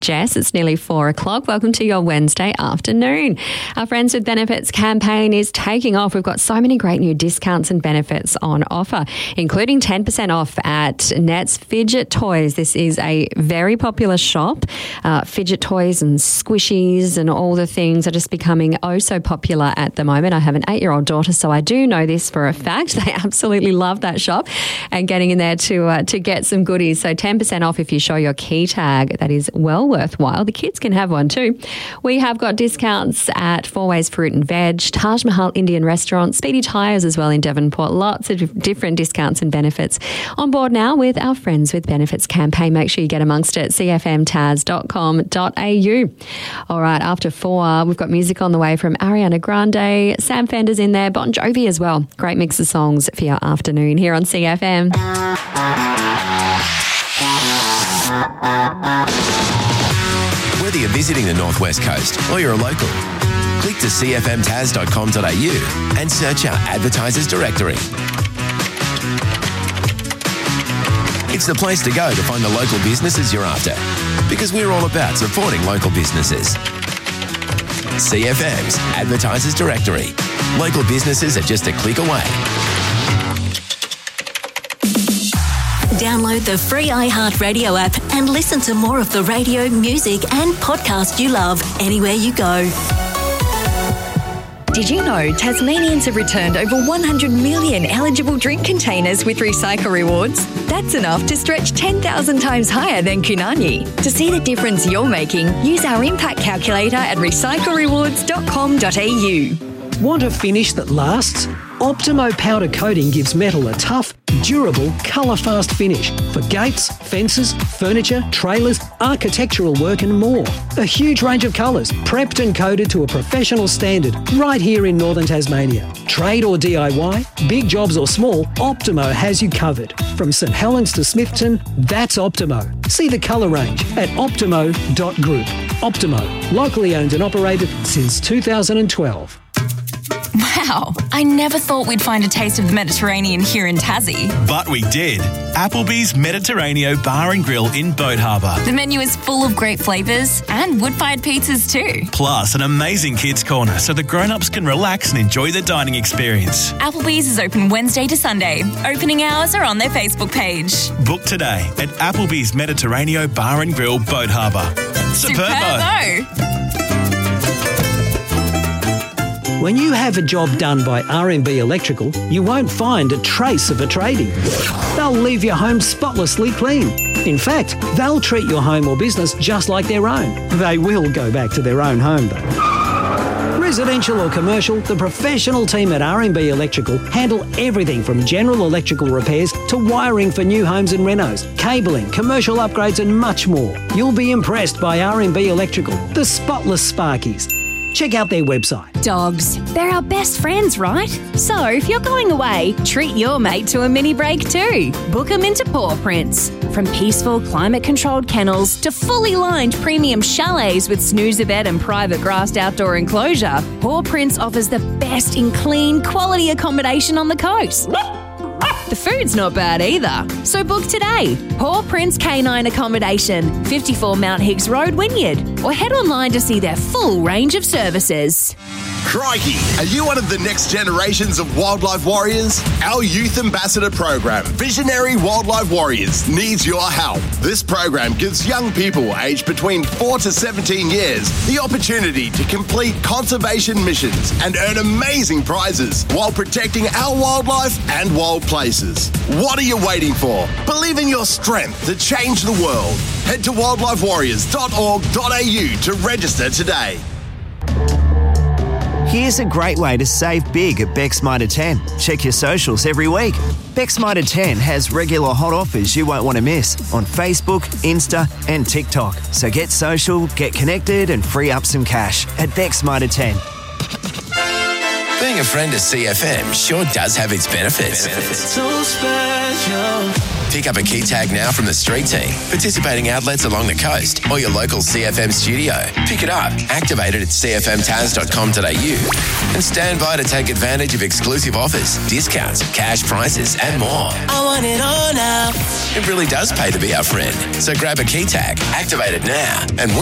Jess, it's nearly 4 o'clock. Welcome to your Wednesday afternoon. Our Friends with Benefits campaign is taking off. We've got so many great new discounts and benefits on offer, including 10% off at Net's Fidget Toys. This is a very popular shop. Fidget toys and squishies and all the things are just becoming oh so popular at the moment. I have an 8-year-old daughter, so I do know this for a fact. They absolutely love that shop and getting in there to get some goodies. So 10% off if you show your key tag. That is well worthwhile. The kids can have one too. We have got discounts at Four Ways Fruit and Veg, Taj Mahal Indian Restaurant, Speedy Tyres as well in Devonport. Lots of different discounts and benefits on board now with our Friends with Benefits campaign. Make sure you get amongst it, cfmtaz.com.au. All right, after 4, we've got music on the way from Ariana Grande, Sam Fender's in there, Bon Jovi as well. Great mix of songs for your afternoon here on CFM. Whether you're visiting the Northwest Coast or you're a local, click to cfmtaz.com.au and search our advertisers directory. It's the place to go to find the local businesses you're after, because we're all about supporting local businesses. CFM's Advertisers Directory. Local businesses are just a click away. Download the free iHeartRadio app and listen to more of the radio, music and podcast you love anywhere you go. Did you know Tasmanians have returned over 100 million eligible drink containers with Recycle Rewards? That's enough to stretch 10,000 times higher than Kunani. To see the difference you're making, use our impact calculator at recyclerewards.com.au. Want a finish that lasts? Optimo powder coating gives metal a tough, durable, colour-fast finish for gates, fences, furniture, trailers, architectural work and more. A huge range of colours, prepped and coated to a professional standard right here in Northern Tasmania. Trade or DIY, big jobs or small, Optimo has you covered. From St Helens to Smithton, that's Optimo. See the colour range at optimo.group. Optimo, locally owned and operated since 2012. Wow, I never thought we'd find a taste of the Mediterranean here in Tassie. But we did. Applebee's Mediterraneo Bar and Grill in Boat Harbour. The menu is full of great flavours and wood-fired pizzas too. Plus an amazing kids' corner so the grown-ups can relax and enjoy the dining experience. Applebee's is open Wednesday to Sunday. Opening hours are on their Facebook page. Book today at Applebee's Mediterraneo Bar and Grill, Boat Harbour. Superbo! When you have a job done by R&B Electrical, you won't find a trace of a tradie. They'll leave your home spotlessly clean. In fact, they'll treat your home or business just like their own. They will go back to their own home though. Residential or commercial, the professional team at R&B Electrical handle everything from general electrical repairs to wiring for new homes and renos, cabling, commercial upgrades and much more. You'll be impressed by R&B Electrical, the spotless Sparkies. Check out their website. Dogs. They're our best friends, right? So if you're going away, treat your mate to a mini break too. Book them into Paw Prints. From peaceful, climate-controlled kennels to fully lined premium chalets with snoozer bed and private grassed outdoor enclosure, Paw Prints offers the best in clean, quality accommodation on the coast. The food's not bad either. So book today. Paw Prints Canine Accommodation, 54 Mount Higgs Road, Wynyard. Or head online to see their full range of services. Crikey, are you one of the next generations of wildlife warriors? Our Youth Ambassador program, Visionary Wildlife Warriors, needs your help. This program gives young people aged between 4 to 17 years the opportunity to complete conservation missions and earn amazing prizes while protecting our wildlife and wild places. What are you waiting for? Believe in your strength to change the world. Head to wildlifewarriors.org.au to register today. Here's a great way to save big at Beck's Mitre 10. Check your socials every week. Beck's Mitre 10 has regular hot offers you won't want to miss on Facebook, Insta and TikTok. So get social, get connected and free up some cash at Beck's Mitre 10. Being a friend of CFM sure does have its benefits. So special. Pick up a key tag now from the street team, participating outlets along the coast, or your local CFM studio. Pick it up, activate it at cfmtaz.com.au, and stand by to take advantage of exclusive offers, discounts, cash prices, and more. I want it all now. It really does pay to be our friend. So grab a key tag, activate it now, and